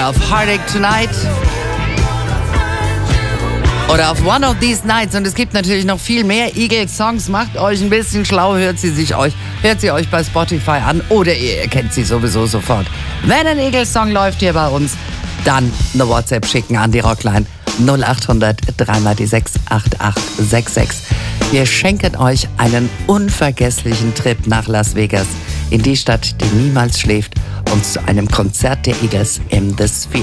Oder auf Heartache Tonight. Oder auf One of These Nights. Und es gibt natürlich noch viel mehr Eagles-Songs. Macht euch ein bisschen schlau, hört sie euch bei Spotify an. Oder ihr kennt sie sowieso sofort. Wenn ein Eagles-Song läuft hier bei uns, dann eine WhatsApp schicken an die Rockline 0800 3x6 8866. Wir schenken euch einen unvergesslichen Trip nach Las Vegas, in die Stadt, die niemals schläft, und zu einem Konzert der Eagles im The Sphere.